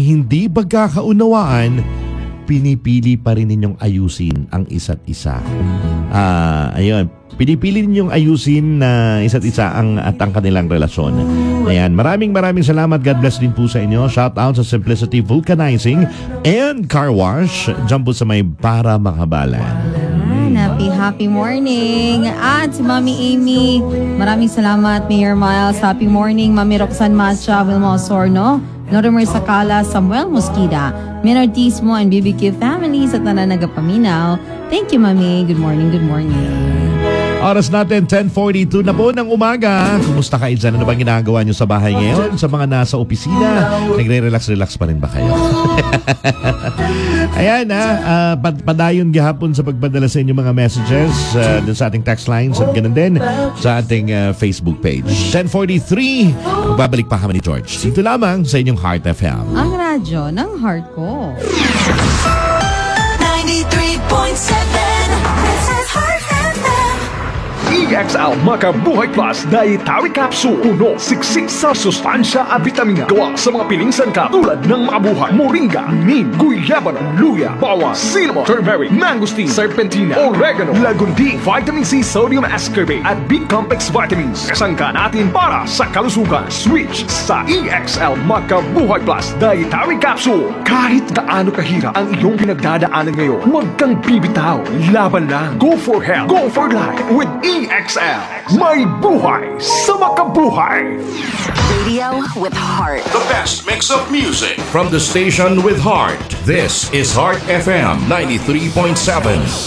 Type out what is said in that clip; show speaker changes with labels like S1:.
S1: hindi pagkakaunawaan, pinipili pa rin ninyong ayusin ang isa't isa. Ayun, pinipili ninyong ayusin na isa't isa at ang kanilang relasyon. Ayan, maraming salamat. God bless din po sa inyo. Shout out sa Simplicity Vulcanizing and Car Wash dyan po sa may Para Makabalan.
S2: Happy morning. At si Mami Amy, maraming salamat. Mayor Miles, happy morning. Mami Roxanne Macha, Wilma Osorno, Norimer Sakala, Samuel Mosquida, Minartismo and BBQ families at nananagapaminaw. Thank you, Mami. Good morning, good morning.
S1: Oras natin, 10:42 na po ng umaga. Kumusta kayo dyan? Ano bang ginagawa nyo sa bahay ngayon? Sa mga nasa opisina, nagre-relax pa rin ba kayo? Ayan padayon gihapon sa pagpadala sa inyong mga messages dun sa ating text lines at ganun din sa ating Facebook page. 10:43, magbabalik pa kami ni George. Dito lamang sa inyong Heart FM.
S2: Ang radyo ng heart ko.
S3: 93.7 This is Heart FM.
S4: EXL Makabuhay Plus Dietary Capsule. Puno, siksik sa sustansya at vitamina. Gawa sa mga piling sangkap tulad ng Makabuhay, Moringa, Neem, Guyabano, Luya, Bawas, Cinnamon, Turmeric, Mangosteen, Serpentina, Oregano, Lagundi, Vitamin C, Sodium Ascorbate at B-Complex Vitamins. Kasangka natin para sa kalusugan. Switch sa EXL Makabuhay Plus Dietary Capsule. Kahit gaano kahirap ang iyong pinagdadaanan ngayon, huwag kang bibitaw. Laban lang. Go for health. Go for life with EXL. May buhay sa makabuhay.
S3: Radio with heart.
S5: The best mix of music from the station with heart. This is Heart FM 93.7.